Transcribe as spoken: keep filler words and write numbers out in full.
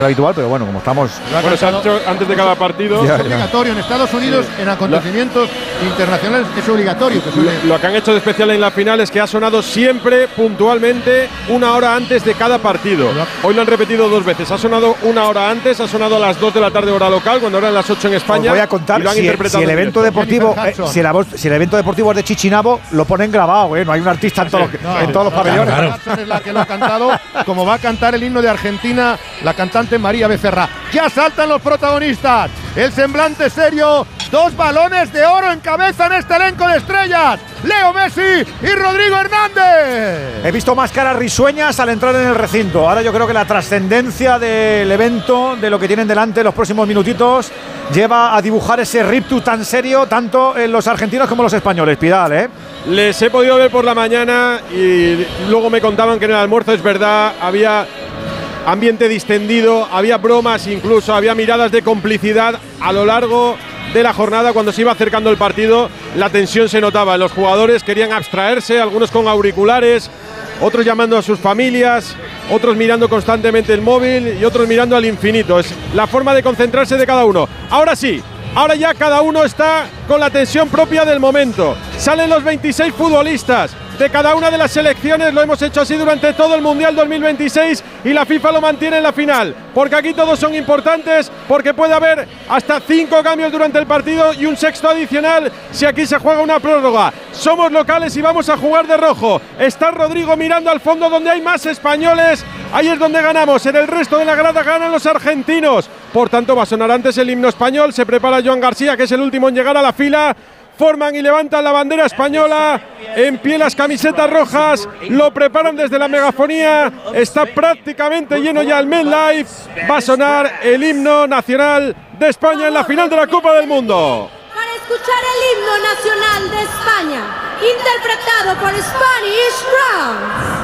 habitual, pero bueno, como estamos… Bueno, se ha hecho antes de cada partido. Ya, ya. Es obligatorio en Estados Unidos, sí. En acontecimientos la, internacionales es obligatorio. Que suele... lo, lo que han hecho de especial en la final es que ha sonado siempre, puntualmente, una hora antes de cada partido. Hoy lo han repetido dos veces. Ha sonado una hora antes, ha sonado a las dos de la tarde hora local, cuando eran las ocho en España. Os voy a contar, y lo han si, interpretado si el evento deportivo, eh, si, el, si el evento deportivo es de Chichinabo, lo ponen grabado, ¿eh? No hay un artista en, sí, todos, los, no, en todos los pabellones. Claro, claro. Es la que lo ha cantado, como va a cantar el himno de Argentina, la cantante María Becerra. Ya saltan los protagonistas, el semblante serio, dos balones de oro encabezan este elenco de estrellas, Leo Messi y Rodrigo Hernández. He visto más caras risueñas al entrar en el recinto. Ahora yo creo que la trascendencia del evento, de lo que tienen delante los próximos minutitos, lleva a dibujar ese riptus tan serio, tanto en los argentinos como los españoles. Pidal, ¿eh? Les he podido ver por la mañana y luego me contaban que en el almuerzo, es verdad, había ambiente distendido, había bromas incluso, había miradas de complicidad a lo largo de la jornada. Cuando se iba acercando el partido, la tensión se notaba. Los jugadores querían abstraerse, algunos con auriculares, otros llamando a sus familias, otros mirando constantemente el móvil y otros mirando al infinito. Es la forma de concentrarse de cada uno. Ahora sí, ahora ya cada uno está con la tensión propia del momento. Salen los veintiséis futbolistas de cada una de las selecciones. Lo hemos hecho así durante todo el Mundial dos mil veintiséis y la FIFA lo mantiene en la final, porque aquí todos son importantes, porque puede haber hasta cinco cambios durante el partido y un sexto adicional si aquí se juega una prórroga. Somos locales y vamos a jugar de rojo. Está Rodrigo mirando al fondo donde hay más españoles. Ahí es donde ganamos. En el resto de la grada ganan los argentinos. Por tanto, va a sonar antes el himno español. Se prepara Joan García, que es el último en llegar a la fila. Forman y levantan la bandera española, en pie las camisetas rojas, lo preparan desde la megafonía, está prácticamente lleno ya el MetLife, va a sonar el himno nacional de España en la final de la Copa del Mundo. Para escuchar el himno nacional de España, interpretado por Spanish Grounds.